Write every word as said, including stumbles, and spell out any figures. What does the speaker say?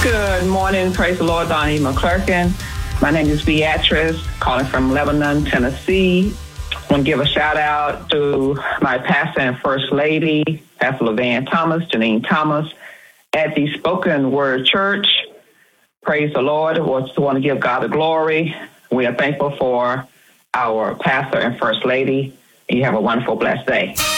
Good morning. Praise the Lord, Donnie McClurkin. My name is Beatrice, calling from Lebanon, Tennessee. I want to give a shout out to my pastor and first lady, Pastor LaVanne Thomas, Janine Thomas, at the Spoken Word Church. Praise the Lord. I just want to give God the glory. We are thankful for our pastor and first lady. You have a wonderful, blessed day.